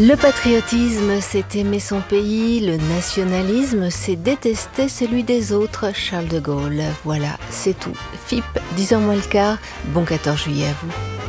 Le patriotisme, c'est aimer son pays, le nationalisme, c'est détester celui des autres. Charles de Gaulle, voilà, c'est tout. FIP, 10h moins le quart, bon 14 juillet à vous.